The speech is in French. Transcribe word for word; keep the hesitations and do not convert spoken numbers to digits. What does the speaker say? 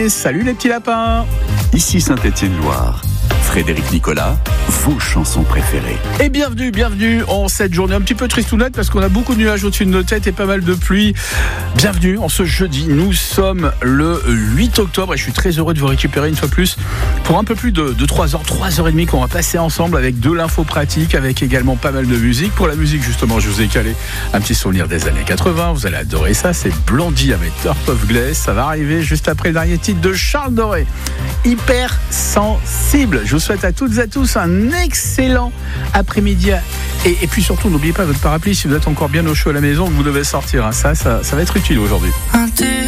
Salut les petits lapins. Ici Saint-Étienne-Loire. Frédéric Nicolas, vos chansons préférées. Et bienvenue, bienvenue en cette journée un petit peu tristounette parce qu'on a beaucoup de nuages au-dessus de nos têtes et pas mal de pluie. Bienvenue en ce jeudi, nous sommes le huit octobre et je suis très heureux de vous récupérer une fois plus pour un peu plus de, de trois heures, trois heures trente qu'on va passer ensemble avec de l'info pratique, avec également pas mal de musique. Pour la musique justement, je vous ai calé un petit souvenir des années quatre-vingts, vous allez adorer ça, c'est Blondie avec Turf of Glace, ça va arriver juste après le dernier titre de Charles Doré, Hyper Sensible. Je vous souhaite à toutes et à tous un excellent après-midi et, et puis surtout n'oubliez pas votre parapluie si vous êtes encore bien au chaud à la maison, vous devez sortir, hein. ça, ça, ça va être utile aujourd'hui.